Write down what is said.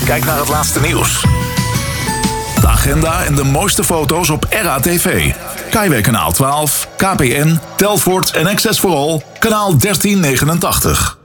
Kijk naar het laatste nieuws. De agenda en de mooiste foto's op RATV. Kaiway kanaal 12, KPN, Telfort en Access for All, kanaal 1389.